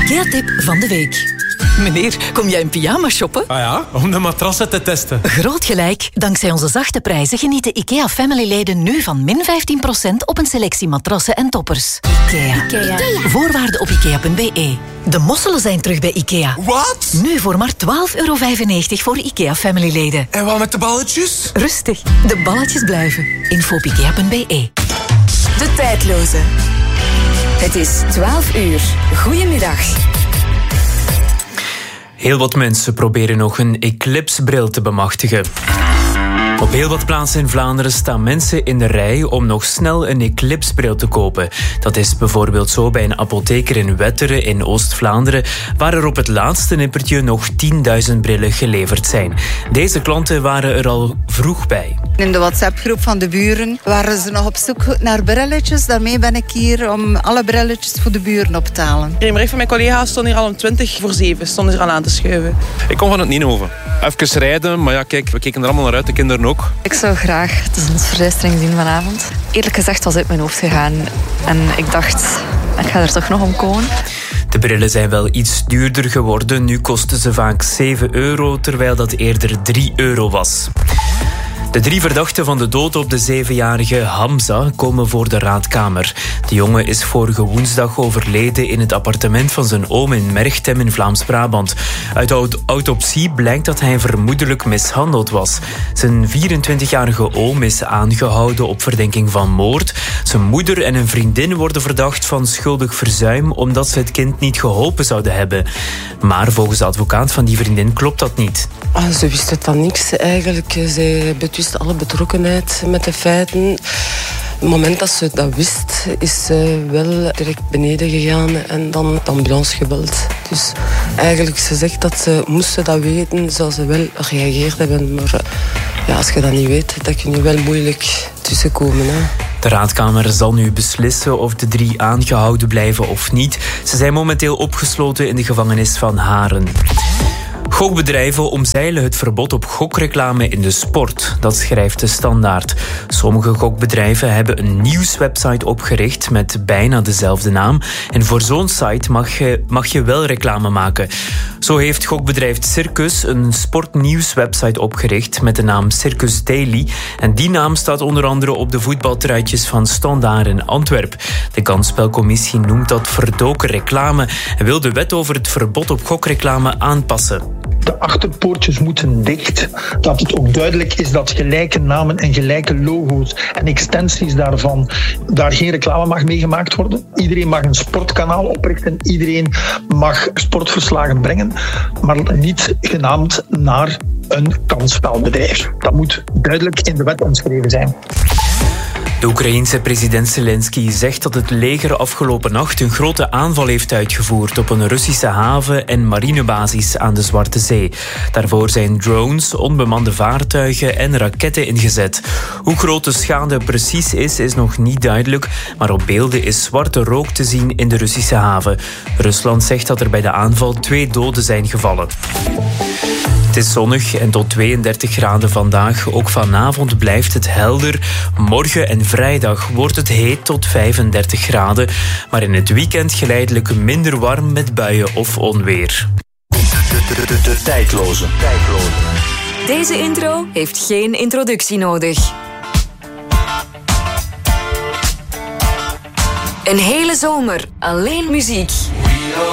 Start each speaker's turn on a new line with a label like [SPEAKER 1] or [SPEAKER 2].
[SPEAKER 1] IKEA-tip van de week. Meneer, kom jij in pyjama shoppen?
[SPEAKER 2] Ah ja, om de matrassen te testen.
[SPEAKER 1] Groot gelijk. Dankzij onze zachte prijzen genieten IKEA-family-leden nu van min 15% op een selectie matrassen en toppers. IKEA. Voorwaarden op IKEA.be. De mosselen zijn terug bij IKEA.
[SPEAKER 2] Wat?
[SPEAKER 1] Nu voor maar €12,95 voor IKEA-family-leden.
[SPEAKER 2] En wat met de balletjes?
[SPEAKER 1] Rustig. De balletjes blijven. Info op IKEA.be.
[SPEAKER 3] De tijdloze. Het is 12 uur. Goedemiddag.
[SPEAKER 4] Heel wat mensen proberen nog een eclipsebril te bemachtigen. Op heel wat plaatsen in Vlaanderen staan mensen in de rij om nog snel een eclipsebril te kopen. Dat is bijvoorbeeld zo bij een apotheker in Wetteren in Oost-Vlaanderen, waar er op het laatste nippertje nog 10.000 brillen geleverd zijn. Deze klanten waren er al vroeg bij.
[SPEAKER 5] In de WhatsApp-groep van de buren waren ze nog op zoek naar brilletjes. Daarmee ben ik hier om alle brilletjes voor de buren op te halen.
[SPEAKER 6] Een bericht van mijn collega's stond hier al om 7:20 stonden ze er al aan te schuiven.
[SPEAKER 7] Ik kom van het Nienhoven. Even rijden, maar ja, kijk, we keken er allemaal naar uit, de kinderen ook.
[SPEAKER 8] Ik zou graag de zonsverduistering zien vanavond. Eerlijk gezegd was het uit mijn hoofd gegaan. En ik dacht, ik ga er toch nog om komen.
[SPEAKER 4] De brillen zijn wel iets duurder geworden. Nu kosten ze vaak €7, terwijl dat eerder €3 was. De 3 verdachten van de dood op de 7-jarige Hamza komen voor de raadkamer. De jongen is vorige woensdag overleden in het appartement van zijn oom in Merchtem in Vlaams-Brabant. Uit de autopsie blijkt dat hij vermoedelijk mishandeld was. Zijn 24-jarige oom is aangehouden op verdenking van moord. Zijn moeder en een vriendin worden verdacht van schuldig verzuim omdat ze het kind niet geholpen zouden hebben. Maar volgens de advocaat van die vriendin klopt dat niet.
[SPEAKER 9] Ze wist het van niks eigenlijk. Ze betwist alle betrokkenheid met de feiten. Op het moment dat ze dat wist, is ze wel direct beneden gegaan en dan de ambulance gebeld. Dus eigenlijk, ze zegt dat ze moesten dat weten, zou ze wel gereageerd hebben. Maar ja, als je dat niet weet, dan kun je wel moeilijk tussenkomen. Hè.
[SPEAKER 4] De raadkamer zal nu beslissen of de 3 aangehouden blijven of niet. Ze zijn momenteel opgesloten in de gevangenis van Haren. Gokbedrijven omzeilen het verbod op gokreclame in de sport. Dat schrijft de Standaard. Sommige gokbedrijven hebben een nieuwswebsite opgericht met bijna dezelfde naam. En voor zo'n site mag je wel reclame maken. Zo heeft gokbedrijf Circus een sportnieuwswebsite opgericht met de naam Circus Daily. En die naam staat onder andere op de voetbaltruitjes van Standaard in Antwerpen. De kansspelcommissie noemt dat verdoken reclame en wil de wet over het verbod op gokreclame aanpassen.
[SPEAKER 10] De achterpoortjes moeten dicht. Dat het ook duidelijk is dat gelijke namen en gelijke logo's en extensies daarvan daar geen reclame mag mee gemaakt worden. Iedereen mag een sportkanaal oprichten. Iedereen mag sportverslagen brengen. Maar niet genaamd naar een kansspelbedrijf. Dat moet duidelijk in de wet omschreven zijn.
[SPEAKER 4] De Oekraïense president Zelensky zegt dat het leger afgelopen nacht een grote aanval heeft uitgevoerd op een Russische haven en marinebasis aan de Zwarte Zee. Daarvoor zijn drones, onbemande vaartuigen en raketten ingezet. Hoe groot de schade precies is nog niet duidelijk, maar op beelden is zwarte rook te zien in de Russische haven. Rusland zegt dat er bij de aanval 2 doden zijn gevallen. Het is zonnig en tot 32 graden vandaag. Ook vanavond blijft het helder. Morgen en vrijdag wordt het heet tot 35 graden. Maar in het weekend geleidelijk minder warm met buien of onweer.
[SPEAKER 11] De tijdloze.
[SPEAKER 3] Deze intro heeft geen introductie nodig. Een hele zomer alleen muziek.